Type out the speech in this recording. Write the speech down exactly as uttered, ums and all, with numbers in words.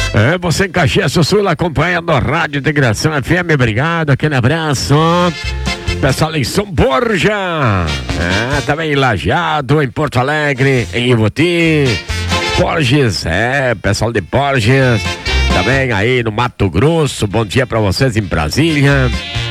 É, você em Caxias do Sul acompanhando a Rádio Integração F M, obrigado, aquele abraço. Pessoal em São Borja, é, também em Lajeado, em Porto Alegre, em Ivoti, Borges, é, pessoal de Borges, também aí no Mato Grosso, bom dia pra vocês em Brasília.